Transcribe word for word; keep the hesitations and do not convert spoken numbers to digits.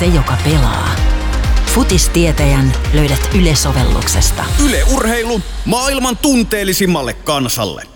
se, joka pelaa. Futistietäjän löydät Yle-sovelluksesta. Yle Urheilu maailman tunteellisimmalle kansalle.